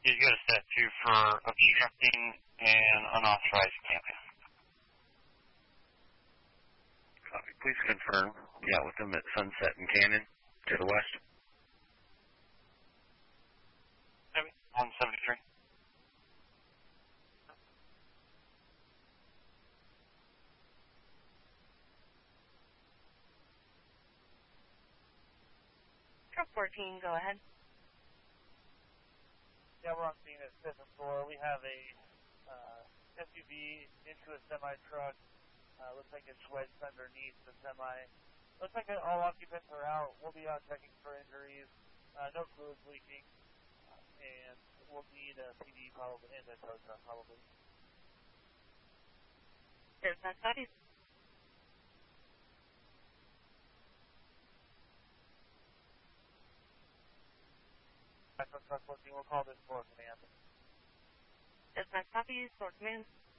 You got a set 2 for obstructing and unauthorized camping. Copy. Please confirm. Yeah, with them at Sunset and Cannon to the west. 173. Truck 14, go ahead. Yeah, we're on scene at 5th and 4. We have a SUV into a semi-truck. Looks like it's wedged underneath the semi. Looks like all occupants are out. We'll be out checking for injuries. No fluids leaking. And we'll need a PD probably in the tow truck probably. There's that study. Truck 14, we'll call this for command. Is that copy for command?